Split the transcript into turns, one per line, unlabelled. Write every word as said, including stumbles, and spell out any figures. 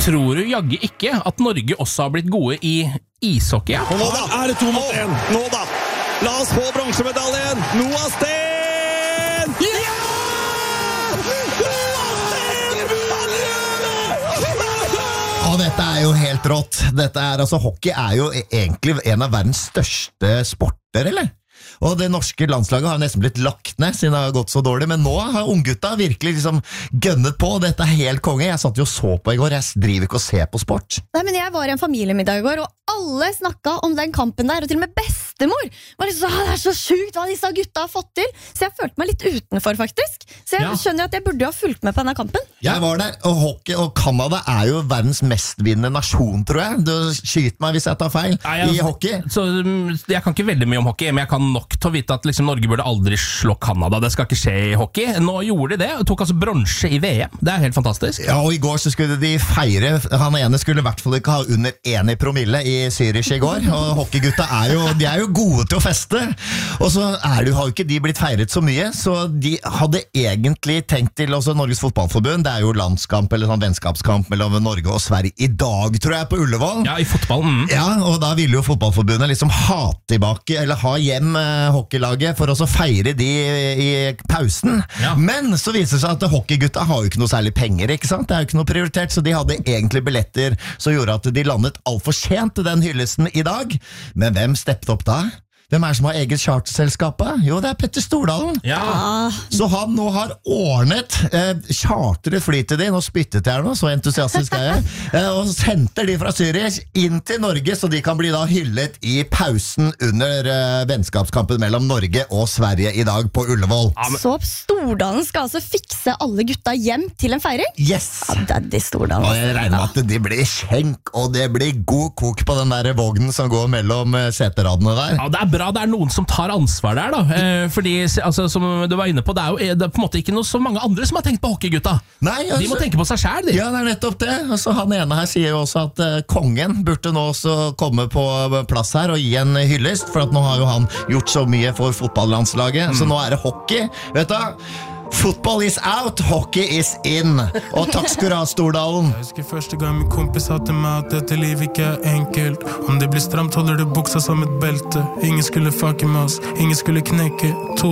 Tror du jagge ikke at Norge også har blitt gode i ishockey? Ja?
Og nå da, er det to mot en. Nå da, la oss få bronsemedaljen. Noah Sten! Ja!
Og dette er jo helt rått. Dette er, altså, hockey er jo egentlig en av verdens største sporter, eller? Og det norske landslaget har nesten blitt lagt ned siden det har gått så dårlig, men nå har unggutta virkelig liksom gønnet på, og dette er helt konge. Jeg satt jo og så på i går, jeg driver ikke og ser på sport.
Nei, men jeg var i en familiemiddag i går, og alle snakket om den kampen der, og til og med bestemor var liksom så, det er så sjukt hva disse gutta har fått til, så jeg følte meg litt utenfor faktisk, så jeg ja. skjønner at jeg burde ha fulgt med på denne kampen.
Jeg var der, og hockey og Kanada er jo verdens mestvinnende nasjon, tror jeg. Du skyter meg hvis jeg tar feil. Nei, jeg, i hockey.
Så, jeg kan ikke veldig mye om hockey, men jeg kan nok til å vite at liksom, Norge burde aldri slå Kanada. Det skal ikke skje i hockey. Nå gjorde de det, og tok altså bronse i V M. Det er helt fantastisk.
Ja, og i går så skulle de feire, han ene skulle i hvert fall ikke ha under en i promille i Zürich i går, og hockeygutta er jo, de er jo gode til å feste, og så er det, har jo ikke de blitt feiret så mye, så de hadde egentlig tenkt til også Norges fotballforbund, det er jo landskamp eller sånn vennskapskamp mellom Norge og Sverige i dag, tror jeg, på Ullevål.
Ja, i fotballen. Mm.
Ja, og da ville jo fotballforbundet liksom ha tilbake, eller ha hjem eh, hockeylaget for å så feire de i, i pausen. Ja. Men så viser det seg at hockeygutta har jo ikke noe særlig penger, ikke sant? Det er jo ikke noe prioritert, så de hadde egentlig billetter som gjorde at de landet alt for sent til den hyllesten i dag. Men hvem steppet opp da? Hvem er det som har eget charterselskapet? Jo, det er Petter Stordalen.
Ja.
Så han nå har ordnet eh, charteret fly til de, nå spyttet jeg nå, så entusiastisk er jeg, eh, og senter de fra Zürich inn til Norge, så de kan bli da hyllet i pausen under eh, vennskapskampen mellom Norge og Sverige i dag på Ullevål.
Ja, men... Så Stordalen skal altså fikse alle gutta hjem til en feiring?
Yes!
Ja, daddy Stordalen.
Og jeg regner med at det blir skjenk, og det blir god kok på den der vognen som går mellom eh, seteradene der.
Ja, det er bra. Det er noen som tar ansvar der da, eh, fordi altså, som du var inne på, det er jo det er på en måte ikke noe så mange andre som har tenkt på hockeygutta.
Nei, altså,
de må tenke på seg selv, de.
Ja, det er nettopp det. Altså, han ene her sier jo også at uh, kongen burde nå også komme på plass her og gi en hyllest, for at nå har jo han gjort så mye for fotballlandslaget, mm. så nå er det hockey, vet du. Football is out, hockey is in. Og takk skal du ha, Stordalen.
Jeg husker første gang min kompis sa til meg at dette livet ikke er enkelt. Om det blir stramt holder du buksa som et belte. Ingen skulle fucke med oss, ingen skulle knekke. To